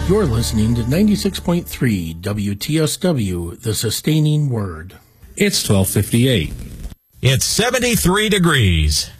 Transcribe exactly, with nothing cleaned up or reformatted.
You're listening to ninety-six point three W T S W, The Sustaining Word. It's twelve fifty-eight. It's seventy-three degrees.